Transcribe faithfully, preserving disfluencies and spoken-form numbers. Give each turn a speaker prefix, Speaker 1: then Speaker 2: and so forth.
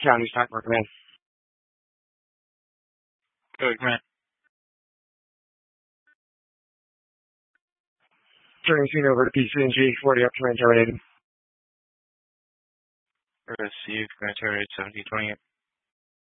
Speaker 1: County Stock Market Man.
Speaker 2: Good, man.
Speaker 1: Turning scene over to P C and G, forty up, command terminated.
Speaker 2: Receive, command terminated, seventeen twenty-eight.